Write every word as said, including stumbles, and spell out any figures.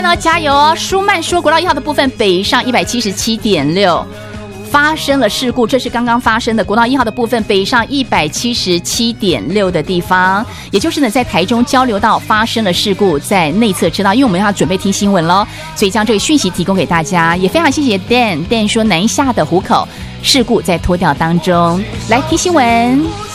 呢，加油哦！舒曼说国道一号的部分北上一百七十七点六。发生了事故，这是刚刚发生的国道一号的部分北上一百七十七点六的地方，也就是呢在台中交流道发生了事故，在内侧车道，因为我们要准备听新闻咯，所以将这个讯息提供给大家，也非常谢谢 Dan Dan 说南下的湖口事故在拖吊当中，来听新闻。